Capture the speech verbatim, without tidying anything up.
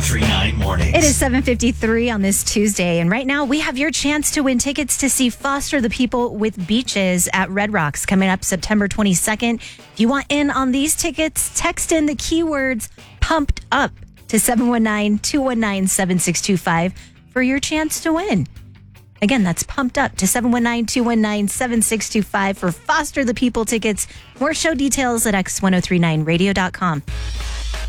three nine Mornings. It is seven fifty-three on this Tuesday, and right now we have your chance to win tickets to see Foster the People with Beaches at Red Rocks coming up September twenty-second. If you want in on these tickets, text in the keywords pumped up to seven one nine, two one nine, seven six two five for your chance to win. Again, that's pumped up to seven one nine, two one nine, seven six two five for Foster the People tickets. More show details at x ten thirty-nine radio dot com.